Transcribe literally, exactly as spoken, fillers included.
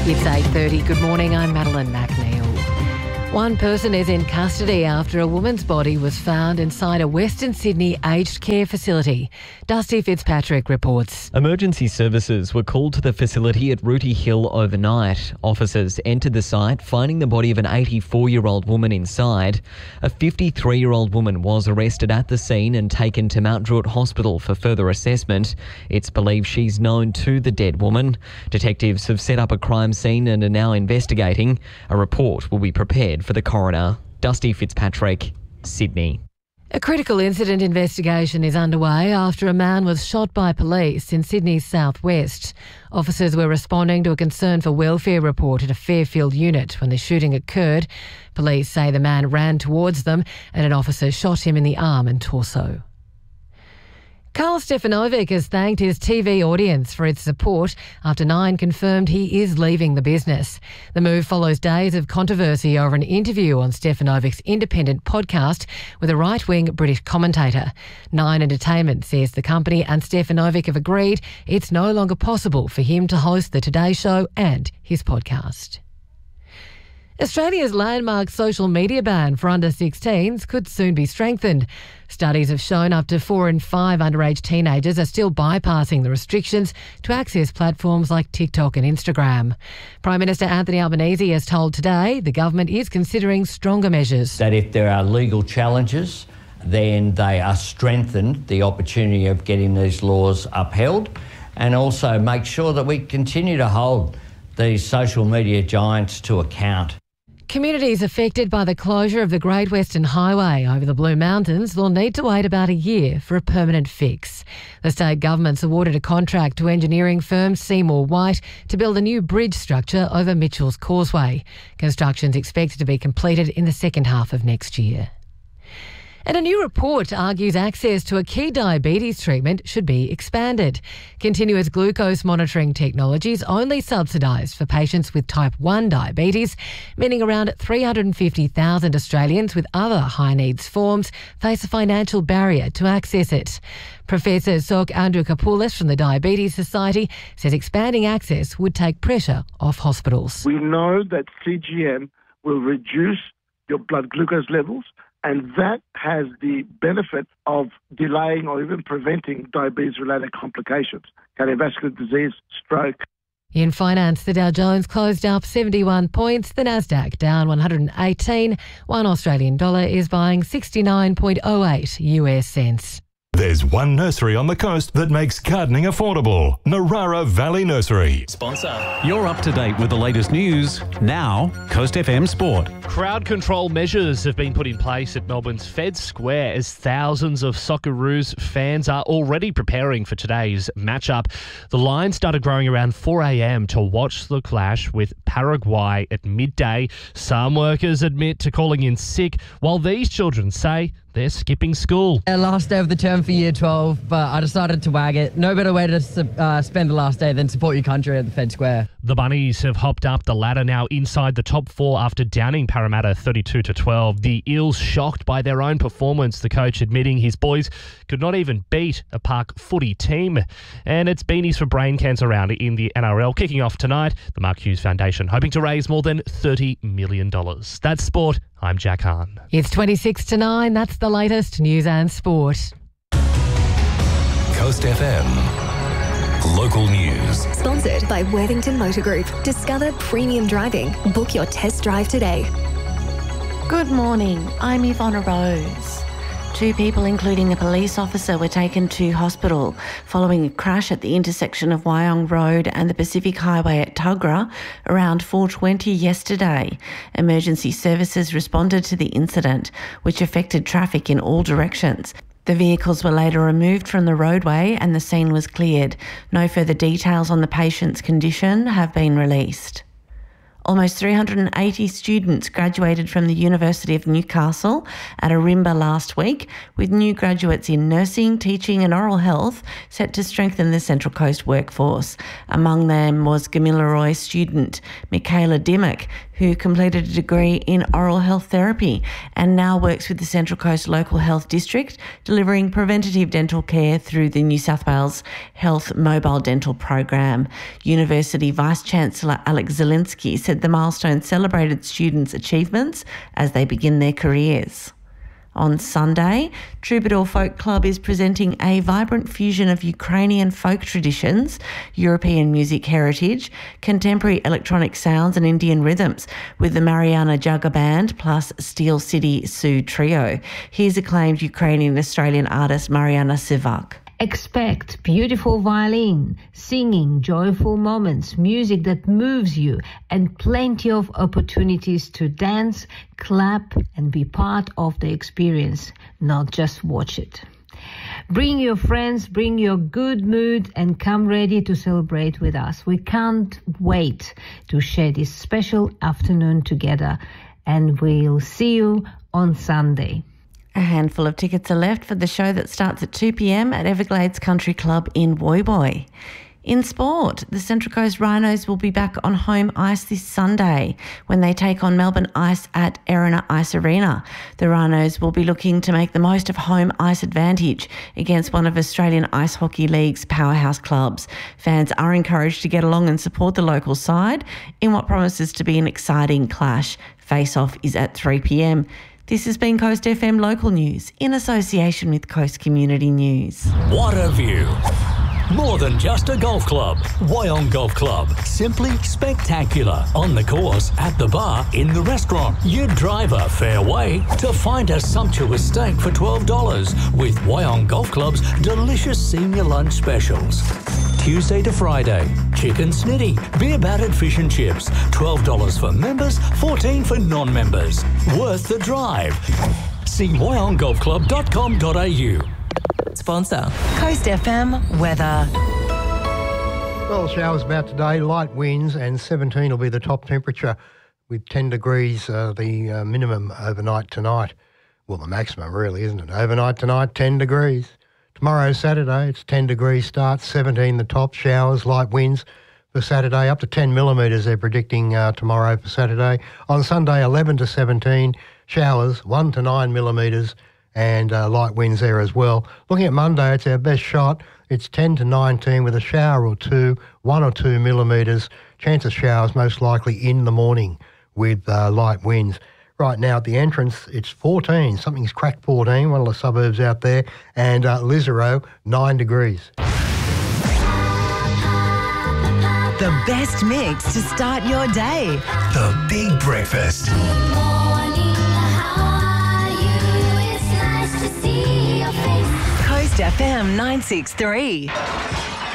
It's eight thirty. Good morning, I'm Madeline McNeil. One person is in custody after a woman's body was found inside a Western Sydney aged care facility. Dusty Fitzpatrick reports. Emergency services were called to the facility at Rooty Hill overnight. Officers entered the site, finding the body of an eighty-four-year-old woman inside. A fifty-three-year-old woman was arrested at the scene and taken to Mount Druitt Hospital for further assessment. It's believed she's known to the dead woman. Detectives have set up a crime scene and are now investigating. A report will be prepared for the coroner. Dusty Fitzpatrick, Sydney. A critical incident investigation is underway after a man was shot by police in Sydney's southwest. Officers were responding to a concern for welfare report at a Fairfield unit when the shooting occurred. Police say the man ran towards them and an officer shot him in the arm and torso. Karl Stefanovic has thanked his T V audience for its support after Nine confirmed he is leaving the business. The move follows days of controversy over an interview on Stefanovic's independent podcast with a right-wing British commentator. Nine Entertainment says the company and Stefanovic have agreed it's no longer possible for him to host The Today Show and his podcast. Australia's landmark social media ban for under sixteens could soon be strengthened. Studies have shown up to four in five underage teenagers are still bypassing the restrictions to access platforms like TikTok and Instagram. Prime Minister Anthony Albanese has told Today the government is considering stronger measures. That if there are legal challenges, then they are strengthened, the opportunity of getting these laws upheld, and also make sure that we continue to hold these social media giants to account. Communities affected by the closure of the Great Western Highway over the Blue Mountains will need to wait about a year for a permanent fix. The state government's awarded a contract to engineering firm Seymour White to build a new bridge structure over Mitchell's Causeway. Construction's expected to be completed in the second half of next year. And a new report argues access to a key diabetes treatment should be expanded. Continuous glucose monitoring technology is only subsidised for patients with type one diabetes, meaning around three hundred fifty thousand Australians with other high needs forms face a financial barrier to access it. Professor Sok Androukopoulos from the Diabetes Society says expanding access would take pressure off hospitals. We know that C G M will reduce your blood glucose levels, and that has the benefit of delaying or even preventing diabetes-related complications, cardiovascular disease, stroke. In finance, the Dow Jones closed up seventy-one points, the Nasdaq down one hundred eighteen. One Australian dollar is buying sixty-nine point oh eight U S cents. There's one nursery on the coast that makes gardening affordable. Narara Valley Nursery. Sponsor. You're up to date with the latest news. Now, Coast F M Sport. Crowd control measures have been put in place at Melbourne's Fed Square as thousands of Socceroos fans are already preparing for today's matchup. The line started growing around four a.m. to watch the clash with Paraguay at midday. Some workers admit to calling in sick, while these children say they're skipping school. Uh, last day of the term for year twelve, but I decided to wag it. No better way to uh, spend the last day than support your country at the Fed Square. The Bunnies have hopped up the ladder now inside the top four after downing Parramatta thirty-two to twelve. The Eels shocked by their own performance, the coach admitting his boys could not even beat a park footy team. And it's Beanies for Brain Cancer round in the N R L kicking off tonight. The Mark Hughes Foundation hoping to raise more than thirty million dollars. That's sport. I'm Jack Hahn. It's twenty-six to nine. That's the latest news and sport. Coast F M. Local news. Sponsored by Worthington Motor Group. Discover premium driving. Book your test drive today. Good morning. I'm Yvonne Rose. Two people, including a police officer, were taken to hospital following a crash at the intersection of Wyong Road and the Pacific Highway at Tuggerah around four twenty yesterday. Emergency services responded to the incident, which affected traffic in all directions. The vehicles were later removed from the roadway and the scene was cleared. No further details on the patient's condition have been released. Almost three hundred eighty students graduated from the University of Newcastle at Arimba last week, with new graduates in nursing, teaching and oral health set to strengthen the Central Coast workforce. Among them was Gamilaroi student Michaela Dimmock, who completed a degree in oral health therapy and now works with the Central Coast Local Health District, delivering preventative dental care through the New South Wales Health Mobile Dental Program. University Vice-Chancellor Alex Zielinski said the milestone celebrated students' achievements as they begin their careers. On Sunday, Troubadour Folk Club is presenting a vibrant fusion of Ukrainian folk traditions, European music heritage, contemporary electronic sounds and Indian rhythms with the Mariana Jagga Band plus Steel City Sioux Trio. Here's acclaimed Ukrainian-Australian artist Mariana Sivak. Expect beautiful violin, singing, joyful moments, music that moves you, and plenty of opportunities to dance, clap, and be part of the experience, not just watch it. Bring your friends, bring your good mood, and come ready to celebrate with us. We can't wait to share this special afternoon together, and we'll see you on Sunday. A handful of tickets are left for the show that starts at two p.m. at Everglades Country Club in Woy Woy. In sport, the Central Coast Rhinos will be back on home ice this Sunday when they take on Melbourne Ice at Erina Ice Arena. The Rhinos will be looking to make the most of home ice advantage against one of Australian Ice Hockey League's powerhouse clubs. Fans are encouraged to get along and support the local side in what promises to be an exciting clash. Face-off is at three p.m. This has been Coast F M Local News in association with Coast Community News. What a view! More than just a golf club. Wyong Golf Club. Simply spectacular. On the course, at the bar, in the restaurant. You drive a fair way to find a sumptuous steak for twelve dollars with Wyong Golf Club's delicious senior lunch specials. Tuesday to Friday. Chicken snitty, beer battered fish and chips. twelve dollars for members, fourteen dollars for non-members. Worth the drive. See wyong golf club dot com dot a u. Sponsor. Coast F M weather. Well, showers about today, light winds, and seventeen will be the top temperature with ten degrees uh, the uh, minimum overnight tonight. Well, the maximum really, isn't it? Overnight tonight, ten degrees. Tomorrow, Saturday, it's ten degrees start, seventeen the top, showers, light winds for Saturday, up to ten millimetres they're predicting uh, tomorrow for Saturday. On Sunday, eleven to seventeen, showers, one to nine millimetres, and uh, light winds there as well. Looking at Monday, it's our best shot. It's ten to nineteen with a shower or two, one or two millimetres. Chance of showers most likely in the morning with uh, light winds. Right now at the entrance, it's fourteen. Something's cracked fourteen, one of the suburbs out there. And uh, Lisero, nine degrees. The best mix to start your day. The Big Breakfast. Coast F M nine six three.